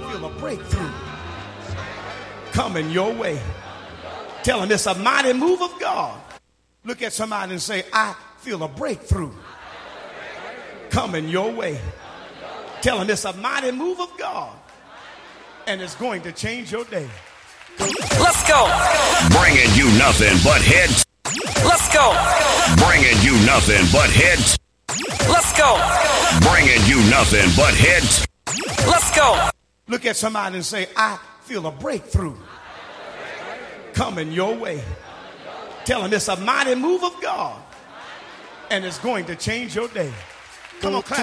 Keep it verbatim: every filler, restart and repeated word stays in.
feel a breakthrough coming your way. Tell them it's a mighty move of God. Look at somebody and say, I feel a breakthrough coming your way. Tell them it's a mighty move of God, and it's going to change your day. Let's go. Bringing you nothing but hits. Let's go. Bringing you nothing but hits. Let's go. Bringing you nothing but hits. Let's go. Look at somebody and say, I feel a breakthrough coming your way. Tell them it's a mighty move of God, and it's going to change your day. Come on, clap.